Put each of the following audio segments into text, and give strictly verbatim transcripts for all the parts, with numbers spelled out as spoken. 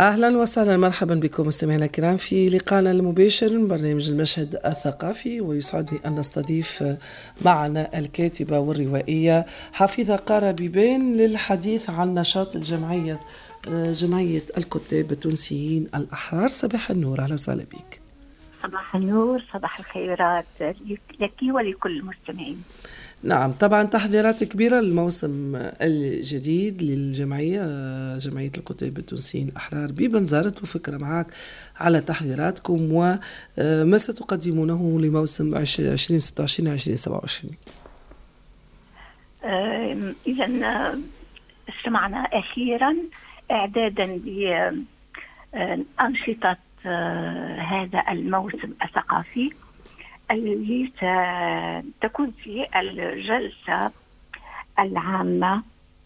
أهلا وسهلا، مرحبا بكم مستمعينا الكرام في لقاءنا المباشر من برنامج المشهد الثقافي، ويسعدني أن نستضيف معنا الكاتبة والروائية حفيظة قارة بيبان للحديث عن نشاط الجمعية جمعية الكتاب التونسيين الأحرار. صباح النور، أهلا وسهلا بك. صباح النور، صباح الخيرات لك ولكل المستمعين. نعم، طبعا تحضيرات كبيرة للموسم الجديد للجمعية جمعية الكتاب التونسيين الأحرار ببنزرت، وفكرة معك على تحضيراتكم وما ستقدمونه لموسم عشرين ستة وعشرين عشرين سبعة وعشرين. إذا استمعنا أخيرا إعدادا لأنشطة هذا الموسم الثقافي التي تكون في الجلسة العامة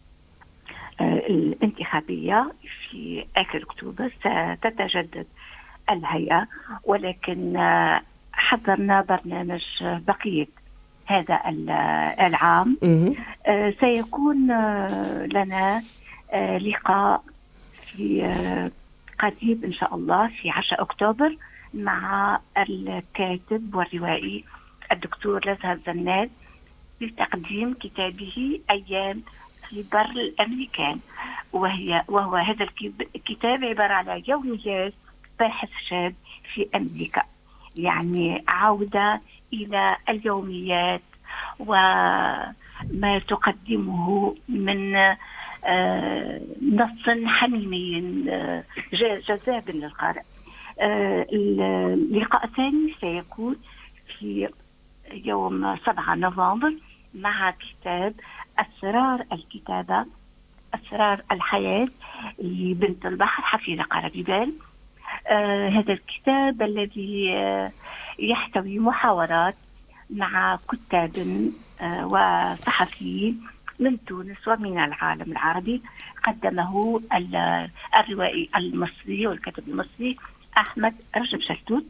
الانتخابية في آخر أكتوبر. ستتجدد الهيئة، ولكن حضرنا برنامج بقية هذا العام. سيكون لنا لقاء في قريب إن شاء الله في عشرة أكتوبر مع الكاتب والروائي الدكتور لزهر زناد بتقديم كتابه أيام في بر الأمريكان، وهي وهو هذا الكتاب عبارة عن يوميات باحث شاب في أمريكا، يعني عودة إلى اليوميات وما تقدمه من نص حميمي جذاب للقارئ. اللقاء الثاني سيكون في يوم سبعة نوفمبر مع كتاب أسرار الكتابة أسرار الحياة لبنت البحر حفيظة قارة بيبان. آه هذا الكتاب الذي آه يحتوي محاورات مع كتاب آه وصحفيين من تونس ومن العالم العربي، قدمه الروائي المصري والكاتب المصري أحمد رجب شلتوت.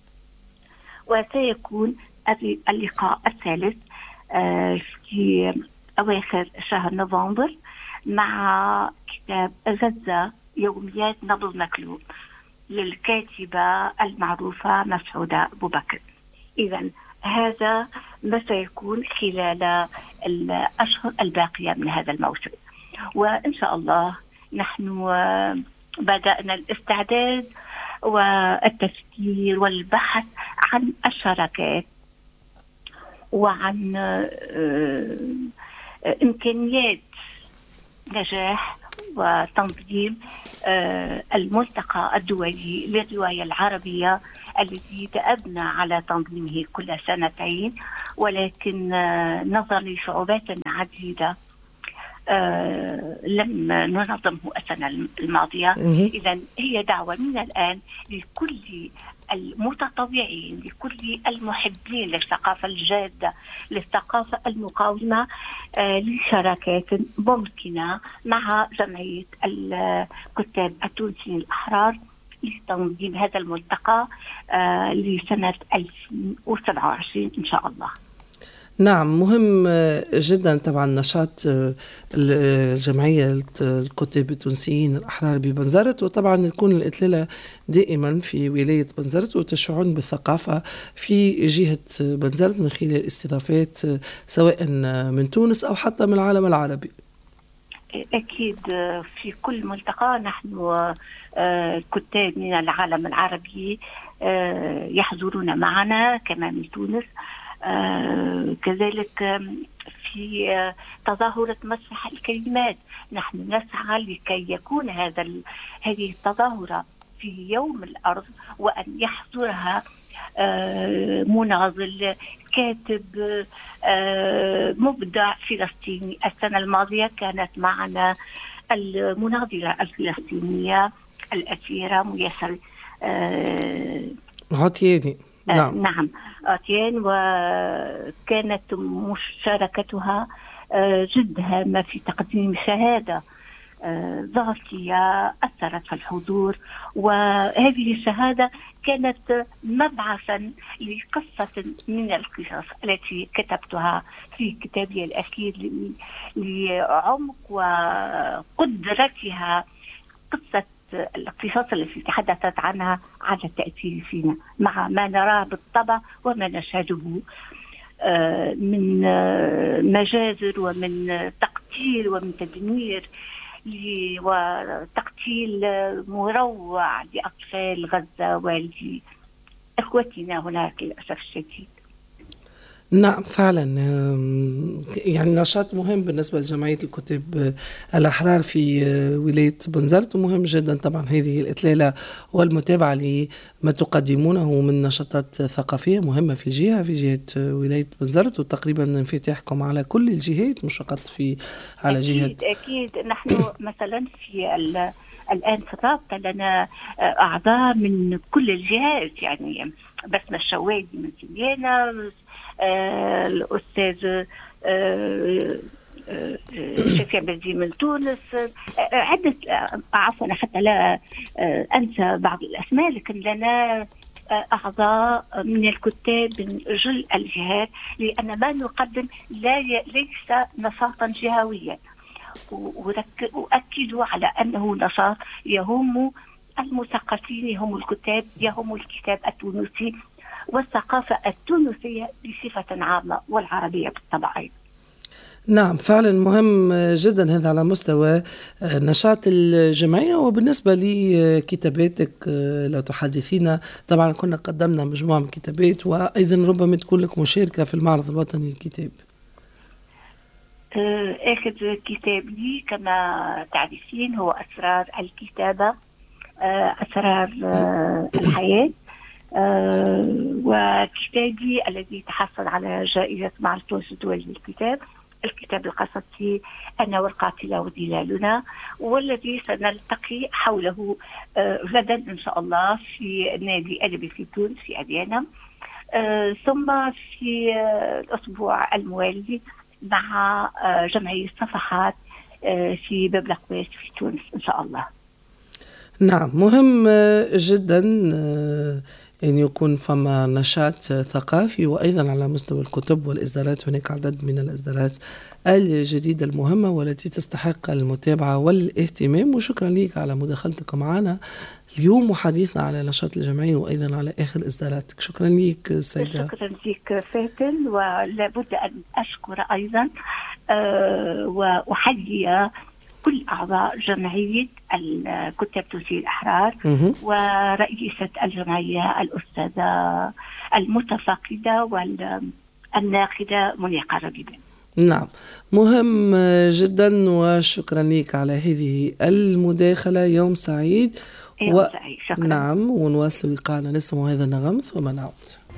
وسيكون اللقاء الثالث في أواخر شهر نوفمبر مع كتاب غزة يوميات نبض مكلوب للكاتبة المعروفة مسعودة أبو بكر. إذن هذا ما سيكون خلال الأشهر الباقية من هذا الموسم، وإن شاء الله نحن بدأنا الاستعداد والتفكير والبحث عن الشراكات وعن إمكانيات نجاح وتنظيم الملتقى الدولي للرواية العربية الذي تأبنى على تنظيمه كل سنتين، ولكن نظرا لصعوبات عديدة آه لم ننظمه السنة الماضية. إذن هي دعوة من الآن لكل المتطوعين، لكل المحبين للثقافة الجادة، للثقافة المقاومة، آه لشراكات ممكنة مع جمعية الكتاب التونسيين الأحرار لتنظيم هذا الملتقى آه لسنة ألفين وسبعة وعشرين إن شاء الله. نعم، مهم جدا طبعا نشاط الجمعية الكتاب التونسيين الأحرار ببنزرت، وطبعا يكون الإطلالة دائما في ولاية بنزرت وتشعرون بالثقافة في جهة بنزرت من خلال استضافات سواء من تونس أو حتى من العالم العربي. أكيد في كل ملتقى نحن كتاب من العالم العربي يحضرون معنا كما من تونس. آه كذلك في آه تظاهرة مسرح الكلمات نحن نسعى لكي يكون هذا هذه التظاهرة في يوم الأرض، وأن يحضرها آه مناضل كاتب آه مبدع فلسطيني. السنة الماضية كانت معنا المناضلة الفلسطينية الأسيرة ميسر آه عطياني. نعم. آه نعم آتيان، وكانت مشاركتها آه جد هامة في تقديم شهادة آه ذاتية أثرت في الحضور، وهذه الشهادة كانت مبعثا لقصة من القصص التي كتبتها في كتابي الأخير لعمق وقدرتها قصة الاقتصاص التي تحدثت عنها على التأثير فينا مع ما نراه بالطبع وما نشهده من مجازر ومن تقتيل ومن تدمير وتقتيل مروع لأطفال غزة ولإخوتنا هناك للأسف الشديد. نعم فعلا، يعني نشاط مهم بالنسبة لجمعية الكتاب الأحرار في ولاية بنزرت، ومهم جدا طبعا هذه الإطلالة والمتابعة لما تقدمونه من نشاطات ثقافية مهمة في جهة في جهة ولاية بنزرت، وتقريبا انفتاحكم على كل الجهات مش فقط في على جهة. أكيد, أكيد نحن مثلا في الآن في الرابطة لنا أعضاء من كل الجهات، يعني بسمة الشوادي من سيديانا، آه الأستاذ آه آه شفيع بردي من تونس، آه عدة آه عفوا حتى لا آه أنسى بعض الأسماء، لكن لنا آه أعضاء من الكتاب من جل الجهات، لأن ما نقدم لا ي... ليس نشاطا جهويا، وأؤكد على أنه نشاط يهم المثقفين، يهم الكتاب، يهم الكتاب التونسي والثقافة التونسية بصفة عامة والعربية بالطبع. نعم فعلا مهم جدا هذا على مستوى نشاط الجمعية. وبالنسبة لكتاباتك لو تحدثينا، طبعا كنا قدمنا مجموعة من كتابات، وأيضا ربما تكون لك مشاركة في المعرض الوطني للكتاب. آخر كتاب لي كما تعرفين هو أسرار الكتابة، أسرار الحياة، آه وكتابي الذي تحصل على جائزة معرض تونس الدولي للكتاب، الكتاب القصصي أنا والقاتلة وظلالنا، والذي سنلتقي حوله آه غدا إن شاء الله في نادي أدبي في تونس في أديانا، آه ثم في آه الأسبوع الموالي مع آه جمعية صفحات آه في باب القواس في تونس إن شاء الله. نعم مهم جدا أن يكون فما نشاط ثقافي، وأيضا على مستوى الكتب والإصدارات هناك عدد من الإصدارات الجديدة المهمة والتي تستحق المتابعة والاهتمام. وشكرا لك على مداخلتك معنا اليوم وحديثنا على نشاط الجمعية وأيضا على آخر إصداراتك. شكرا لك سيدة. شكرا لك فاتن، ولابد أن أشكر أيضا أه وأحيي كل أعضاء جمعية الكتاب التونسيين الأحرار ورئيسة الجمعية الأستاذة المتفقدة والناقدة منيقة ربيبة. نعم مهم جدا، وشكرا لك على هذه المداخلة. يوم سعيد. يوم و... سعيد. شكرا. نعم، ونواصل لقاءنا، نسمع هذا النغم ثم نعود.